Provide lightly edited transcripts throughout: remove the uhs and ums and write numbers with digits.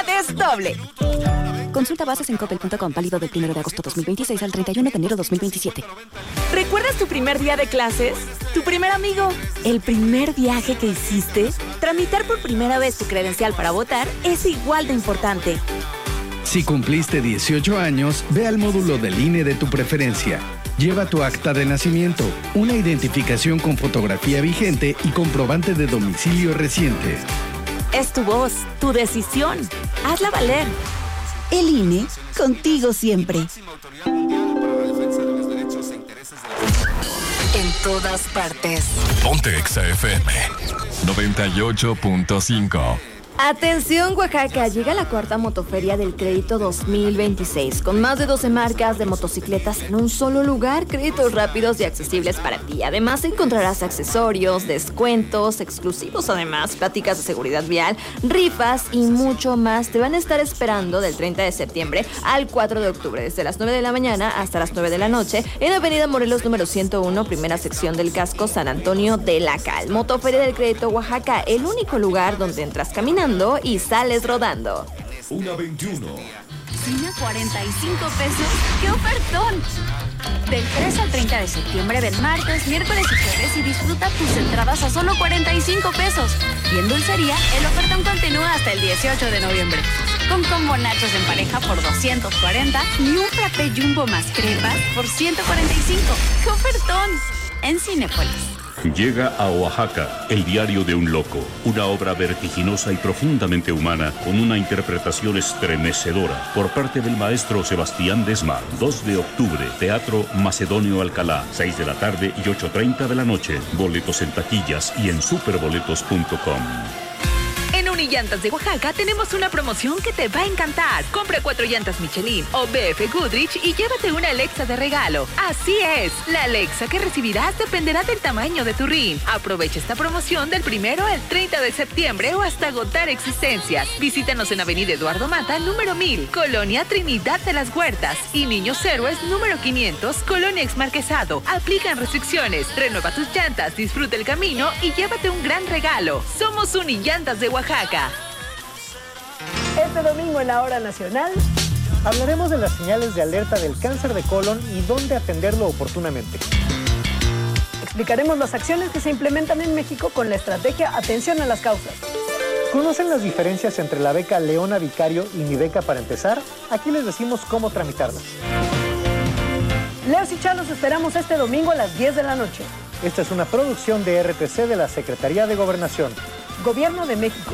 es doble. Consulta bases en coppel.com, válido del 1 de agosto 2026 al 31 de enero 2027. ¿Recuerdas tu primer día de clases? ¿Tu primer amigo? ¿El primer viaje que hiciste? Tramitar por primera vez tu credencial para votar es igual de importante. Si cumpliste 18 años, ve al módulo del INE de tu preferencia. Lleva tu acta de nacimiento, una identificación con fotografía vigente y comprobante de domicilio reciente. Es tu voz, tu decisión. Hazla valer. El INE, contigo siempre. En todas partes. Ponte Exa FM 98.5. Atención Oaxaca, llega la cuarta motoferia del crédito 2026 con más de 12 marcas de motocicletas en un solo lugar, créditos rápidos y accesibles para ti. Además encontrarás accesorios, descuentos exclusivos, además pláticas de seguridad vial, rifas y mucho más. Te van a estar esperando del 30 de septiembre al 4 de octubre, desde las 9 de la mañana hasta las 9 de la noche en Avenida Morelos número 101, primera sección del casco San Antonio de la Cal. Motoferia del crédito Oaxaca, el único lugar donde entras caminando y sales rodando. 1:21. Cine 45 pesos. ¡Qué ofertón! Del 3 al 30 de septiembre, ven martes, miércoles y jueves y disfruta tus entradas a solo 45 pesos. Y en dulcería, el ofertón continúa hasta el 18 de noviembre. Con combo nachos en pareja por 240 y un frappé jumbo más crepas por 145. ¡Qué ofertón! En Cinépolis. Llega a Oaxaca, El diario de un loco, una obra vertiginosa y profundamente humana con una interpretación estremecedora por parte del maestro Sebastián Desmar. 2 de octubre, Teatro Macedonio Alcalá, 6 de la tarde y 8:30 de la noche. Boletos en taquillas y en superboletos.com. En Unillantas de Oaxaca tenemos una promoción que te va a encantar. Compra 4 llantas Michelin o BF Goodrich y llévate una Alexa de regalo. Así es, la Alexa que recibirás dependerá del tamaño de tu RIN. Aprovecha esta promoción del 1 al 30 de septiembre o hasta agotar existencias. Visítanos en Avenida Eduardo Mata, número 1000, Colonia Trinidad de las Huertas y Niños Héroes, número 500, Colonia Exmarquesado. Aplican restricciones. Renueva tus llantas, disfruta el camino y llévate un gran regalo. Somos Unillantas de Oaxaca. Este domingo en la Hora Nacional hablaremos de las señales de alerta del cáncer de colon y dónde atenderlo oportunamente. Explicaremos las acciones que se implementan en México con la estrategia Atención a las Causas. ¿Conocen las diferencias entre la beca Leona Vicario y mi beca para empezar? Aquí les decimos cómo tramitarlas. Leos y Chá, los esperamos este domingo a las 10 de la noche. Esta es una producción de RTC de la Secretaría de Gobernación. Gobierno de México.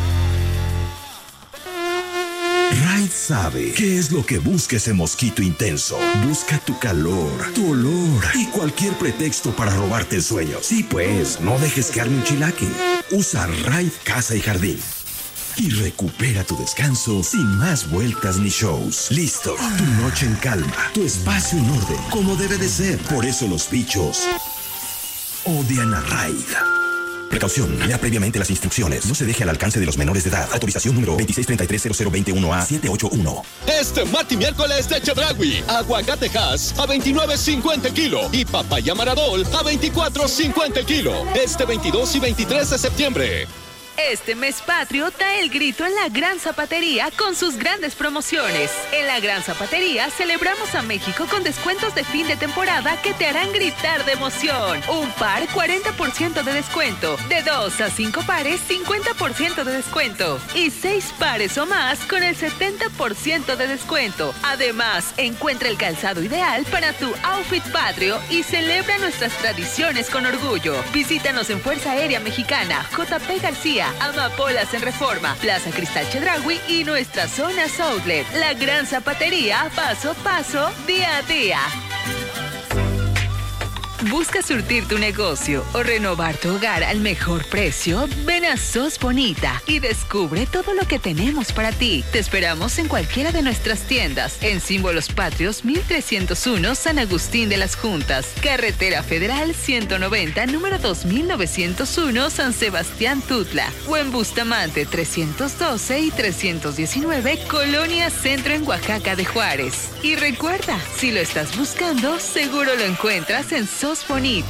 Raid sabe qué es lo que busca ese mosquito intenso. Busca tu calor, tu olor y cualquier pretexto para robarte el sueño. Sí, pues, no dejes que arme un chilaque. Usa Raid Casa y Jardín. Y recupera tu descanso sin más vueltas ni shows. Listo, tu noche en calma, tu espacio en orden, como debe de ser. Por eso los bichos odian a Raid. Precaución, lea previamente las instrucciones. No se deje al alcance de los menores de edad. Autorización número 26330021A781. Este martes y miércoles de Chedraui. Aguacate Hass a 29.50 el kilo y papaya Maradol a 24.50 el kilo. Este 22 y 23 de septiembre. Este mes patrio da el grito en la Gran Zapatería con sus grandes promociones. En la Gran Zapatería celebramos a México con descuentos de fin de temporada que te harán gritar de emoción. Un par, 40% de descuento. De 2 a 5 pares, 50% de descuento. Y 6 pares o más con el 70% de descuento. Además, encuentra el calzado ideal para tu outfit patrio y celebra nuestras tradiciones con orgullo. Visítanos en Fuerza Aérea Mexicana, JP García, Amapolas en Reforma, Plaza Cristal Chedraui y nuestra zona Outlet. La Gran Zapatería, paso a paso, día a día. ¿Buscas surtir tu negocio o renovar tu hogar al mejor precio? Ven a Sos Bonita y descubre todo lo que tenemos para ti. Te esperamos en cualquiera de nuestras tiendas. En Símbolos Patrios 1301 San Agustín de las Juntas, Carretera Federal 190 número 2901 San Sebastián Tutla, o en Bustamante 312 y 319 Colonia Centro en Oaxaca de Juárez. Y recuerda, si lo estás buscando, seguro lo encuentras en Sos Bonita.